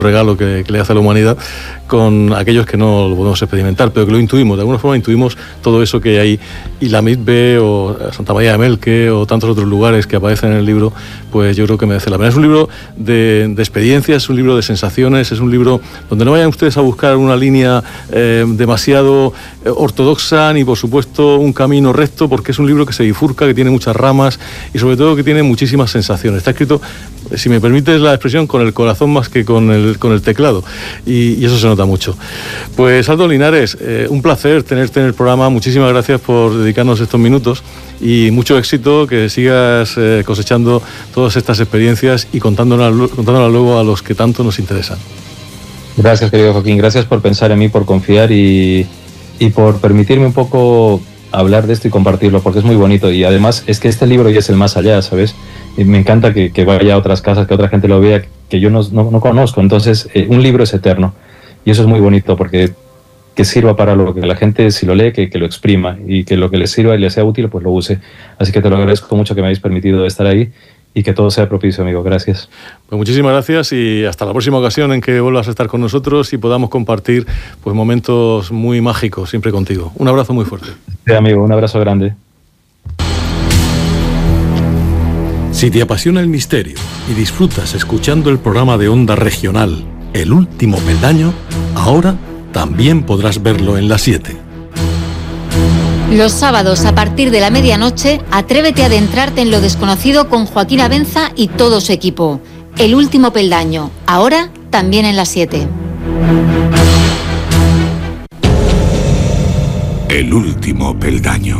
regalo que le hace a la humanidad con aquellos que no lo podemos experimentar, pero que lo intuimos, de alguna forma intuimos todo eso que hay ahí. Y la Mitbe o Santa María de Melque o tantos otros lugares que aparecen en el libro, pues yo creo que merece la pena. Es un libro de experiencias, es un libro de sensaciones, es un libro donde no vayan ustedes a buscar una línea demasiado ortodoxa ni por supuesto un camino recto, porque es un libro que se bifurca, que tiene muchas ramas y sobre todo que tiene muchísimas sensaciones. Está escrito, si me permites la expresión, con el corazón más que con el teclado, y eso se nota mucho. Pues Aldo Linares, un placer tenerte en el programa, muchísimas gracias por dedicarnos estos minutos y mucho éxito, que sigas cosechando todas estas experiencias y contándolas luego a los que tanto nos interesan. Gracias, querido Joaquín, gracias por pensar en mí, por confiar y por permitirme un poco hablar de esto y compartirlo, porque es muy bonito, y además es que este libro ya es el más allá, ¿sabes? Y me encanta que vaya a otras casas, que otra gente lo vea, que yo no conozco. Entonces, un libro es eterno. Y eso es muy bonito, porque que sirva para lo que la gente, si lo lee, que lo exprima. Y que lo que le sirva y le sea útil, pues lo use. Así que te lo agradezco mucho que me hayáis permitido estar ahí y que todo sea propicio, amigo. Gracias. Pues muchísimas gracias y hasta la próxima ocasión en que vuelvas a estar con nosotros y podamos compartir pues momentos muy mágicos siempre contigo. Un abrazo muy fuerte. Sí, amigo. Un abrazo grande. Si te apasiona el misterio y disfrutas escuchando el programa de Onda Regional El Último Peldaño, ahora también podrás verlo en las 7. Los sábados a partir de la medianoche, atrévete a adentrarte en lo desconocido con Joaquín Abenza y todo su equipo. El Último Peldaño, ahora también en las 7. El Último Peldaño.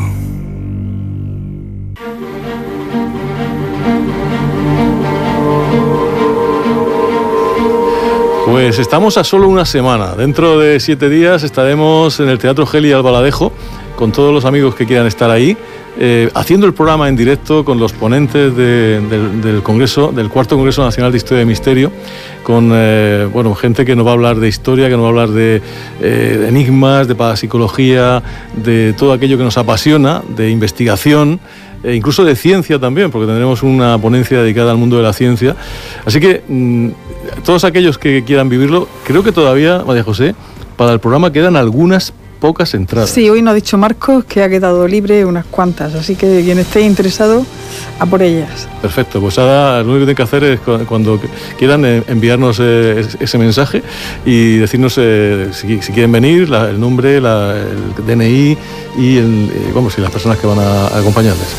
Pues estamos a solo una semana. Dentro de 7 días estaremos en el Teatro Geli Albaladejo con todos los amigos que quieran estar ahí, haciendo el programa en directo con los ponentes del Congreso, del Cuarto Congreso Nacional de Historia y Misterio, con gente que nos va a hablar de historia, que nos va a hablar de enigmas, de parapsicología, de todo aquello que nos apasiona, de investigación, incluso de ciencia también, porque tendremos una ponencia dedicada al mundo de la ciencia. Así que todos aquellos que quieran vivirlo, creo que todavía, María José, para el programa quedan algunas pocas entradas. Sí, hoy nos ha dicho Marcos que ha quedado libre unas cuantas, así que quien esté interesado, a por ellas. Perfecto, pues ahora lo único que tienen que hacer es cuando quieran enviarnos ese mensaje y decirnos si quieren venir, el nombre, el DNI y y las personas que van a acompañarles.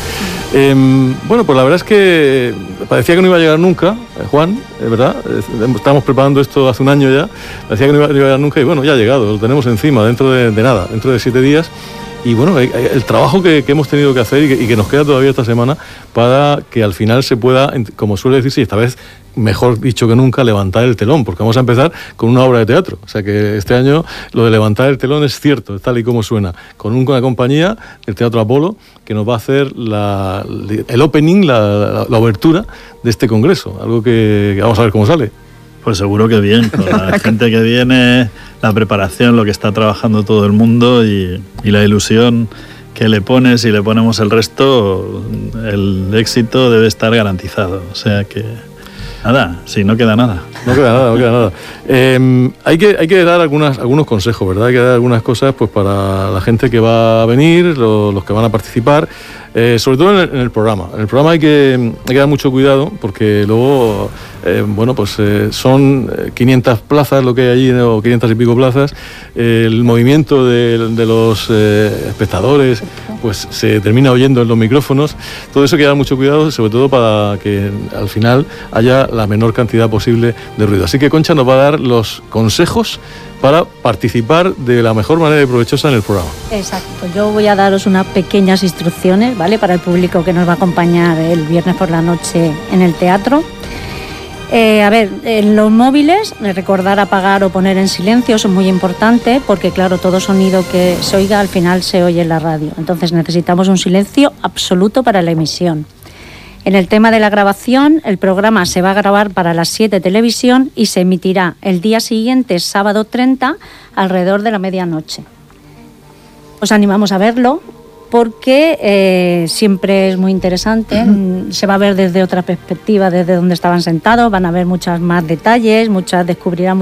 Pues la verdad es que parecía que no iba a llegar nunca, Juan, ¿verdad? Estábamos preparando esto hace un año ya, parecía que no iba a llegar nunca y bueno, ya ha llegado, lo tenemos encima, dentro de nada, dentro de 7 días. Y bueno, el trabajo que hemos tenido que hacer y que nos queda todavía esta semana para que al final se pueda, como suele decirse, y esta vez mejor dicho que nunca, levantar el telón, porque vamos a empezar con una obra de teatro. O sea que este año lo de levantar el telón es cierto, tal y como suena, con una compañía, el Teatro Apolo, que nos va a hacer el opening, la obertura de este congreso, algo que vamos a ver cómo sale. Pues seguro que bien, con la gente que viene, la preparación, lo que está trabajando todo el mundo y la ilusión que le pones y le ponemos el resto, el éxito debe estar garantizado. O sea que nada, sí, no queda nada. No queda nada. Hay que dar algunos consejos, ¿verdad? Hay que dar algunas cosas pues para la gente que va a venir, los que van a participar. Sobre todo en el programa. En el programa hay que dar mucho cuidado porque luego, son 500 plazas lo que hay allí, o 500 y pico plazas. El movimiento de los espectadores pues se termina oyendo en los micrófonos. Todo eso hay que dar mucho cuidado, sobre todo para que al final haya la menor cantidad posible de ruido. Así que Concha nos va a dar los consejos para participar de la mejor manera y provechosa en el programa. Exacto, yo voy a daros unas pequeñas instrucciones, ¿vale?, para el público que nos va a acompañar el viernes por la noche en el teatro. En los móviles, recordar apagar o poner en silencio, eso es muy importante, porque claro, todo sonido que se oiga al final se oye en la radio. Entonces necesitamos un silencio absoluto para la emisión. En el tema de la grabación, el programa se va a grabar para las 7 televisión y se emitirá el día siguiente, sábado 30, alrededor de la medianoche. Os animamos a verlo, porque siempre es muy interesante, se va a ver desde otra perspectiva, desde donde estaban sentados, van a ver muchos más detalles, descubrirán